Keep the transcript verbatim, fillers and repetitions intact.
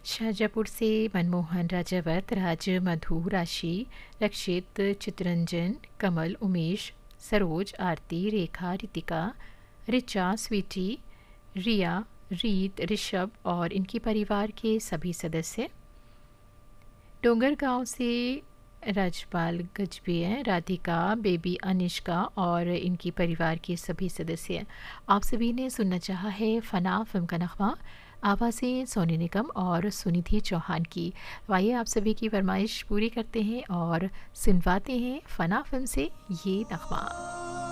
शाजापुर से मनमोहन, राजावत, राज, मधु, राशि, रक्षित, चितरंजन, कमल, उमेश, सरोज, आरती, रेखा, रितिका, रिचा, स्वीटी, रिया, रीत, ऋषभ और इनके परिवार के सभी सदस्य। डोंगर गांव से राजपाल गजबे, राधिका, बेबी अनिष्का और इनकी परिवार के सभी सदस्य। आप सभी ने सुनना चाहा है फना फिल्म का नगमा, आवाज़ें सोनी निगम और सुनिधि चौहान की। आइए आप सभी की फरमाइश पूरी करते हैं और सुनवाते हैं फना फिल्म से ये नगमा।